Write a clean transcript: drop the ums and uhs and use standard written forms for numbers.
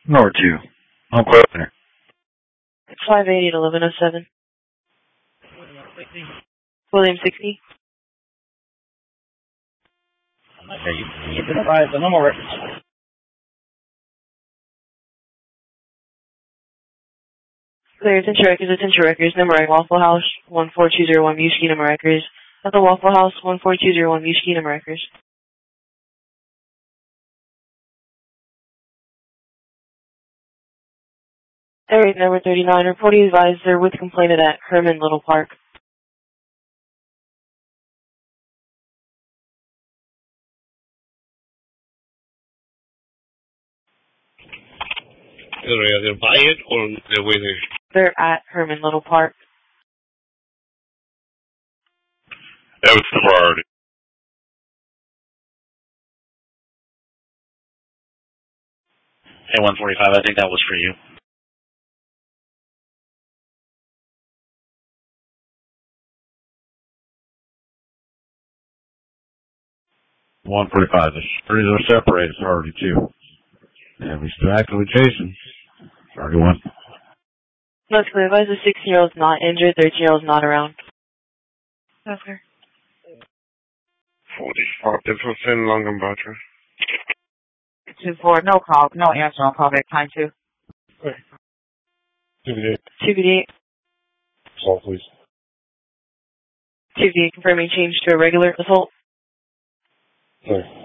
North 2. I'm clear there. 580 to 1107. William 60. Okay, you can advise the normal records. Clear, attention records, number right, Waffle House, 14201, Muski, number records. At the Waffle House, 14201, Muski, number records. Area number 39, reporting advisor with complainant at Herman Little Park. They're by it or they're with it? They're at Herman Little Park. That was the priority. Hey, 145, I think that was for you. $145. The streets are separated. It's already 2. And we still actively chasing. 31. That's clear. Advise the 16-year-old's not injured, 13-year-old's not around. That's clear. 45, this was in London, Butcher. 2-4, no call, no answer on call back, time 2. Okay. 2-8. 258. Assault, please. 258, confirming change to a regular assault. Clear.